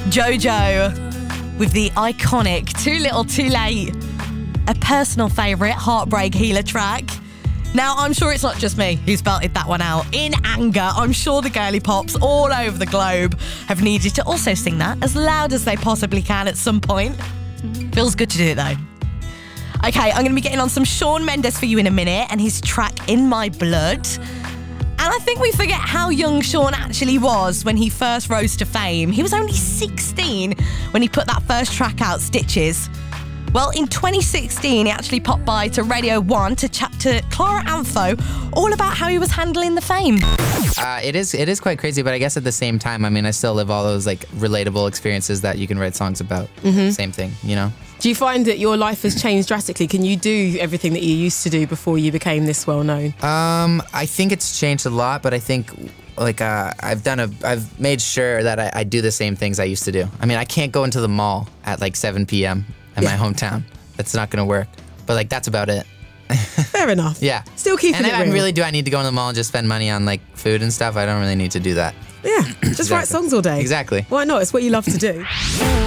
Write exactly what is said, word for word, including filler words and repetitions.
Jojo with the iconic Too Little Too Late, a personal favourite Heartbreak Healer track. Now, I'm sure it's not just me who's belted that one out in anger. I'm sure the girly pops all over the globe have needed to also sing that as loud as they possibly can at some point. Feels good to do it though. Okay, I'm going to be getting on some Shawn Mendes for you in a minute and his track In My Blood. And I think we forget how young Shawn actually was when he first rose to fame. He was only sixteen when he put that first track out, Stitches. Well, in twenty sixteen, he actually popped by to Radio one to chat to Clara Amfo all about how he was handling the fame. Uh, it is it is quite crazy, but I guess at the same time, I mean, I still live all those like relatable experiences that you can write songs about. Mm-hmm. Same thing, you know? Do you find that your life has changed drastically? Can you do everything that you used to do before you became this well known? Um, I think it's changed a lot, but I think like uh, I've done a I've made sure that I, I do the same things I used to do. I mean, I can't go into the mall at like seven p.m. in yeah. my hometown. That's not going to work. But like that's about it. Fair enough. Yeah. Still keeping and it I, real. I really do. I need to go in the mall and just spend money on like food and stuff. I don't really need to do that. Yeah, just exactly. write songs all day. Exactly. Why not? It's what you love to do.